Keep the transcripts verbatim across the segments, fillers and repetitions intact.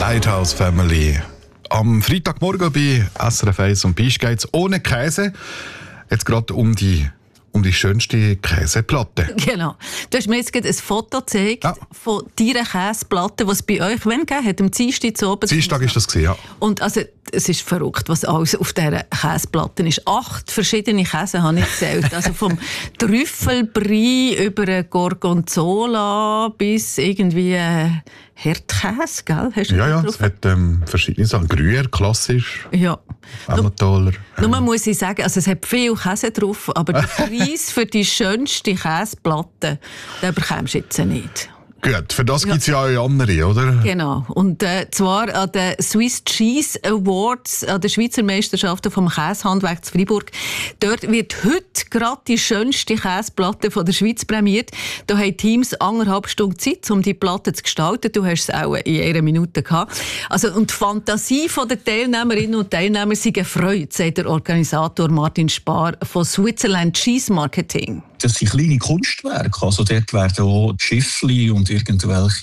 Lighthouse Family. Am Freitagmorgen bei S R F eins und Bisch geht es ohne Käse. Jetzt gerade um die, um die schönste Käseplatte. Genau. Du hast mir jetzt gerade ein Foto gezeigt ja. von deiner Käseplatte, die es bei euch wann gegeben hat, am Dienstag zu oben. Dienstag ist das gewesen, ja. Und also, es ist verrückt, was alles auf dieser Käseplatte ist. Acht verschiedene Käse habe ich gezählt. Also vom Trüffelbrie über Gorgonzola bis irgendwie äh, Herdkäse, gell? Hast du ja, ja, es hat ähm, verschiedene Sachen. Gruyère, klassisch. Ja. Emmentaler. Ähm. Nur muss ich sagen, also es hat viel Käse drauf, aber der Preis für die schönste Käseplatte, den bekommst du jetzt nicht. Gut, für das gibt es ja auch andere, oder? Genau. Und äh, zwar an den Swiss Cheese Awards, an der Schweizer Meisterschaften vom Käsehandwerk zu Freiburg. Dort wird heute gerade die schönste Käseplatte von der Schweiz prämiert. Da haben Teams anderthalb Stunden Zeit, um die Platte zu gestalten. Du hast es auch in einer Minute gehabt. Also, und die Fantasie der Teilnehmerinnen und Teilnehmer sei gefreut, sagt der Organisator Martin Spar von Switzerland Cheese Marketing. Das sind kleine Kunstwerke. Also dort werden auch Schiffli und irgendwelche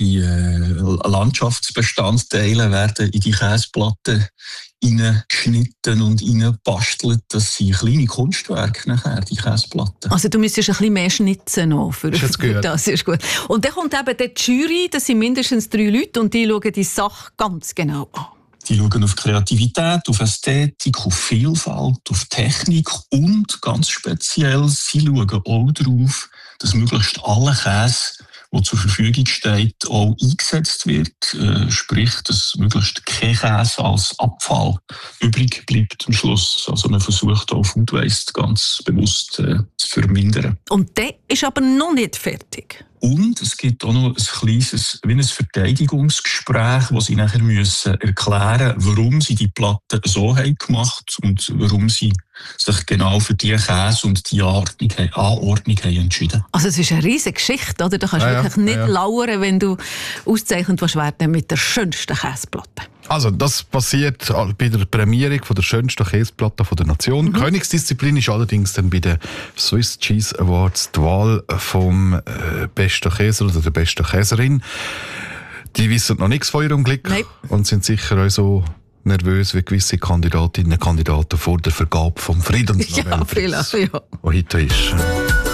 äh, Landschaftsbestandteile werden in die Käseplatte reingeschnitten und reingebastelt. Das sind kleine Kunstwerke nachher, die Käseplatte. Also du müsstest ein bisschen mehr schnitzen noch für, ist für das. Ist gut. Und dann kommt eben die Jury, das sind mindestens drei Leute und die schauen die Sache ganz genau an. Die schauen auf Kreativität, auf Ästhetik, auf Vielfalt, auf Technik und ganz speziell, sie schauen auch darauf, dass möglichst alle Käse, der zur Verfügung steht, auch eingesetzt wird. Äh, sprich, dass möglichst kein Käse als Abfall übrig bleibt am Schluss. Also man versucht auch Food Waste ganz bewusst äh, zu vermindern. Und der ist aber noch nicht fertig. Und es gibt auch noch ein kleines, wie ein Verteidigungsgespräch, wo sie nachher müssen erklären müssen, warum sie die Platte so haben gemacht und warum sie sich genau für diese Käse und die Anordnung, Anordnung haben entschieden. Also es ist eine riesige Geschichte, oder? Da kannst du ja, wirklich ja, nicht ja. lauern, wenn du ausgezeichnet werden mit der schönsten Käseplatte. Also das passiert bei der Prämierung von der schönsten Käseplatte der Nation. Mhm. Königsdisziplin ist allerdings dann bei den Swiss Cheese Awards die Wahl vom äh, besten Käser oder der besten Käserin. Die wissen noch nichts von ihrem Glück. Nein. Und sind sicher auch so nervös wie gewisse Kandidatinnen und Kandidaten vor der Vergabe vom Friedensnobelpreis, ja, vielleicht, ja. der heute ist.